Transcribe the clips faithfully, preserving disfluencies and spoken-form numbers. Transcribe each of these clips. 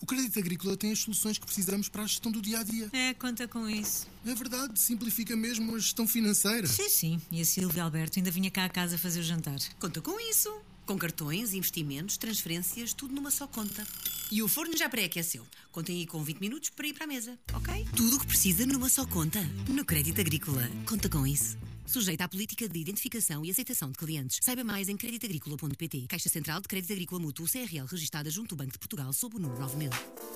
Crédito Agrícola tem as soluções que precisamos para a gestão do dia-a-dia. É, conta com isso. É verdade, simplifica mesmo a gestão financeira. Sim, sim. E a Silvia Alberto ainda vinha cá a casa fazer o jantar. Conta com isso. Com cartões, investimentos, transferências, tudo numa só conta. E o forno já pré-aqueceu. Contem aí com vinte minutos para ir para a mesa, ok? Tudo o que precisa numa só conta. No Crédito Agrícola. Conta com isso. Sujeita à política de identificação e aceitação de clientes. Saiba mais em credito agrícola ponto pt. Caixa Central de Crédito Agrícola Mútuo C R L registada junto ao Banco de Portugal sob o número nove mil.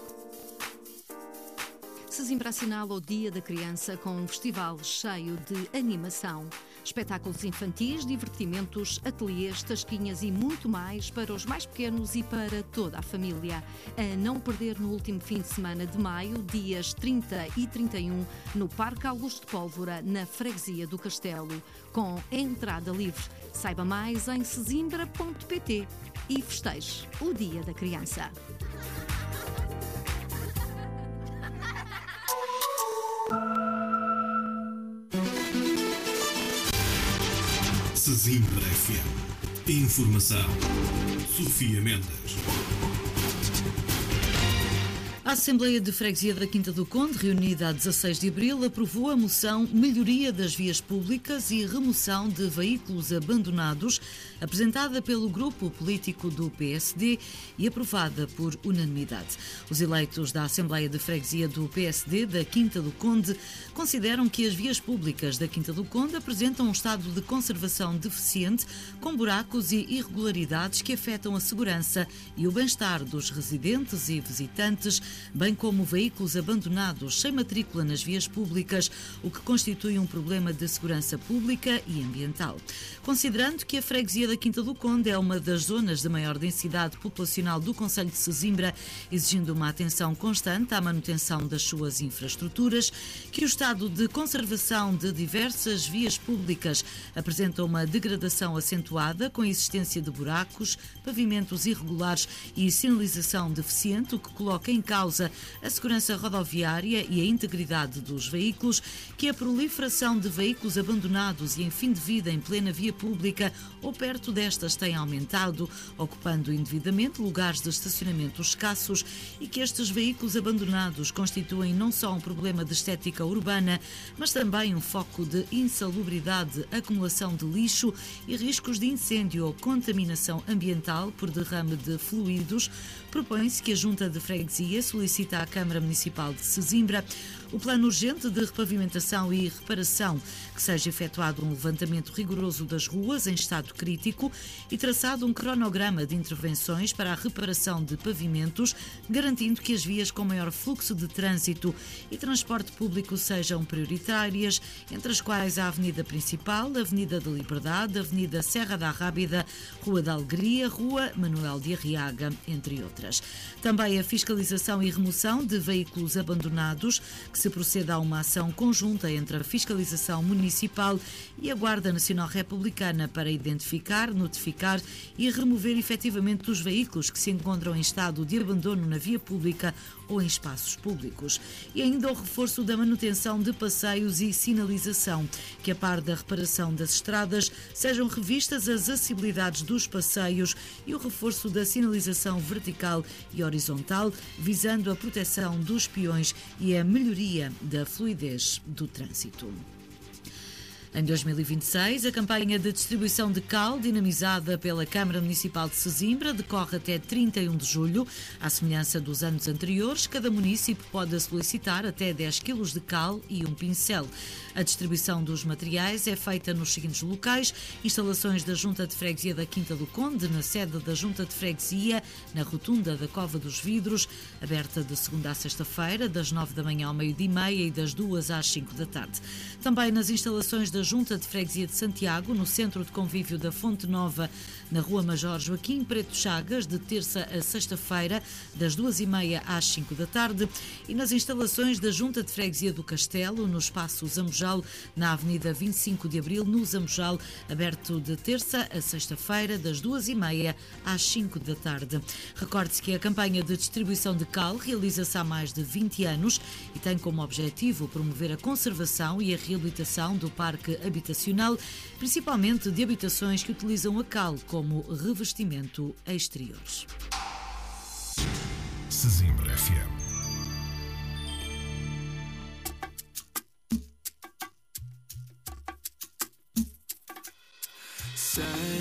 Sesimbra assinala o Dia da Criança com um festival cheio de animação, espetáculos infantis, divertimentos, ateliês, tasquinhas e muito mais para os mais pequenos e para toda a família. A não perder no último fim de semana de maio, dias trinta e trinta e um, no Parque Augusto de Pólvora, na Freguesia do Castelo, com entrada livre. Saiba mais em sesimbra ponto pt e festeje o Dia da Criança. Sesimbra F M. Informação. Sofia Mendes. A Assembleia de Freguesia da Quinta do Conde, reunida a dezasseis de abril, aprovou a moção Melhoria das Vias Públicas e Remoção de Veículos Abandonados, apresentada pelo grupo político do P S D e aprovada por unanimidade. Os eleitos da Assembleia de Freguesia do P S D da Quinta do Conde consideram que as vias públicas da Quinta do Conde apresentam um estado de conservação deficiente, com buracos e irregularidades que afetam a segurança e o bem-estar dos residentes e visitantes, bem como veículos abandonados sem matrícula nas vias públicas, o que constitui um problema de segurança pública e ambiental. Considerando que a freguesia da Quinta do Conde é uma das zonas de maior densidade populacional do concelho de Sesimbra, exigindo uma atenção constante à manutenção das suas infraestruturas, que o estado de conservação de diversas vias públicas apresenta uma degradação acentuada, com a existência de buracos, pavimentos irregulares e sinalização deficiente, o que coloca em causa a segurança rodoviária e a integridade dos veículos, que a proliferação de veículos abandonados e em fim de vida em plena via pública ou perto destas tem aumentado, ocupando indevidamente lugares de estacionamento escassos, e que estes veículos abandonados constituem não só um problema de estética urbana, mas também um foco de insalubridade, acumulação de lixo e riscos de incêndio ou contaminação ambiental por derrame de fluidos. Propõe-se que a Junta de Freguesia solicita à Câmara Municipal de Sesimbra o plano urgente de repavimentação e reparação, que seja efetuado um levantamento rigoroso das ruas em estado crítico e traçado um cronograma de intervenções para a reparação de pavimentos, garantindo que as vias com maior fluxo de trânsito e transporte público sejam prioritárias, entre as quais a Avenida Principal, a Avenida da Liberdade, a Avenida Serra da Rábida, Rua da Alegria, Rua Manuel de Arriaga, entre outras. Também a fiscalização e remoção de veículos abandonados, que se proceda a uma ação conjunta entre a Fiscalização Municipal e a Guarda Nacional Republicana para identificar, notificar e remover efetivamente os veículos que se encontram em estado de abandono na via pública ou em espaços públicos. E ainda o reforço da manutenção de passeios e sinalização, que a par da reparação das estradas sejam revistas as acessibilidades dos passeios e o reforço da sinalização vertical e horizontal, visando a proteção dos peões e a melhoria da fluidez do trânsito. Em dois mil e vinte e seis, a campanha de distribuição de cal, dinamizada pela Câmara Municipal de Sesimbra, decorre até trinta e um de julho. À semelhança dos anos anteriores, cada município pode solicitar até dez quilos de cal e um pincel. A distribuição dos materiais é feita nos seguintes locais: instalações da Junta de Freguesia da Quinta do Conde, na sede da Junta de Freguesia, na rotunda da Cova dos Vidros, aberta de segunda a sexta-feira, das nove da manhã ao meio-dia e meia e das duas às cinco da tarde. Também nas instalações da Junta de Freguesia de Santiago, no Centro de Convívio da Fonte Nova, na Rua Major Joaquim Preto Chagas, de terça a sexta-feira, das duas e meia às cinco da tarde, e nas instalações da Junta de Freguesia do Castelo, no Espaço Zambojal, na Avenida vinte e cinco de abril, no Zambojal, aberto de terça a sexta-feira, das duas e meia às cinco da tarde. Recorde-se que a campanha de distribuição de cal realiza-se há mais de vinte anos e tem como objetivo promover a conservação e a reabilitação do parque habitacional, principalmente de habitações que utilizam a cal como revestimento exterior. Sesimbra F M. Say